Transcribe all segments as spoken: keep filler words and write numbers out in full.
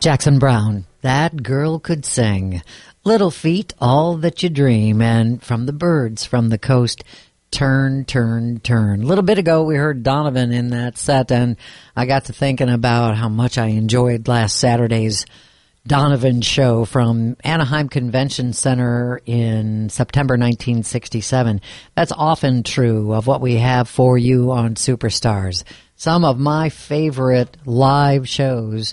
Jackson Browne, That Girl Could Sing. Little Feat, All That You Dream. And from the Byrds, from the coast, Turn, Turn, Turn. A little bit ago, we heard Donovan in that set, and I got to thinking about how much I enjoyed last Saturday's Donovan show from Anaheim Convention Center in September nineteen sixty-seven. That's often true of what we have for you on Superstars. Some of my favorite live shows,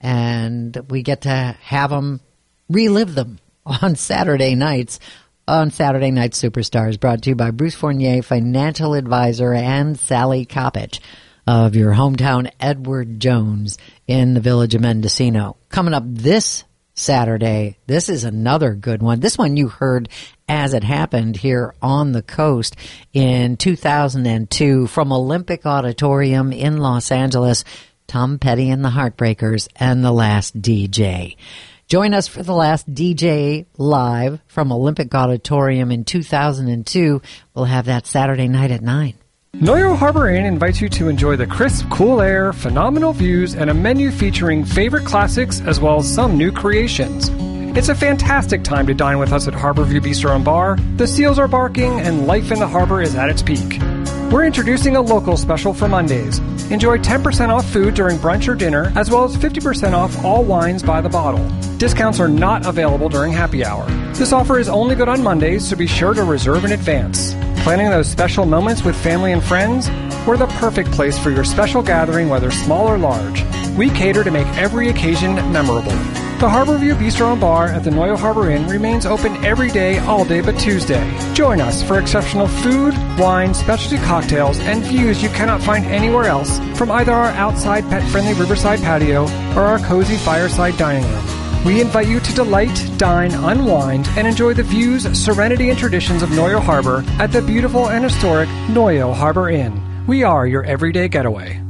and we get to have them, relive them on Saturday nights, on Saturday Night Superstars, brought to you by Bruce Fournier, financial advisor, and Sally Coppage of your hometown Edward Jones in the village of Mendocino. Coming up this Saturday, this is another good one. This one you heard as it happened here on the coast in two thousand two from Olympic Auditorium in Los Angeles, Tom Petty and the Heartbreakers and The Last D J. Join us for The Last D J live from Olympic Auditorium in two thousand two. We'll have that Saturday night at nine. Noyo Harbor Inn invites you to enjoy the crisp, cool air, phenomenal views, and a menu featuring favorite classics as well as some new creations. It's a fantastic time to dine with us at Harborview Bistro and Bar. The seals are barking and life in the harbor is at its peak. We're introducing a local special for Mondays. Enjoy ten percent off food during brunch or dinner, as well as fifty percent off all wines by the bottle. Discounts are not available during happy hour. This offer is only good on Mondays, so be sure to reserve in advance. Planning those special moments with family and friends? We're the perfect place for your special gathering, whether small or large. We cater to make every occasion memorable. The Harborview Bistro and Bar at the Noyo Harbor Inn remains open every day, all day but Tuesday. Join us for exceptional food, wine, specialty cocktails, and views you cannot find anywhere else from either our outside pet-friendly riverside patio or our cozy fireside dining room. We invite you to delight, dine, unwind, and enjoy the views, serenity, and traditions of Noyo Harbor at the beautiful and historic Noyo Harbor Inn. We are your everyday getaway.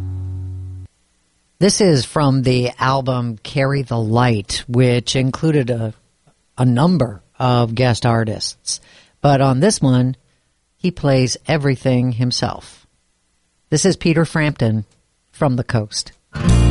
This is from the album Carry the Light, which included a, a number of guest artists. But on this one, he plays everything himself. This is Peter Frampton from the coast.